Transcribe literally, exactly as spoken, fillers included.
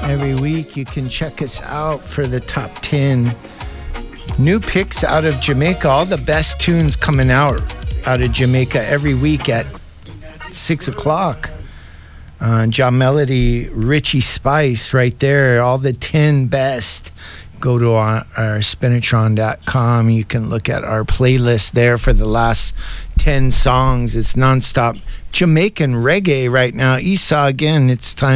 Every week you can check us out for the top ten new picks out of Jamaica. All the best tunes coming out out of Jamaica every week at six o'clock. Uh, John Melody, Richie Spice right there. All the ten best. Go to our, our spinatron dot com. You can look at our playlist there for the last ten songs. It's nonstop Jamaican reggae right now. Esau, again, it's time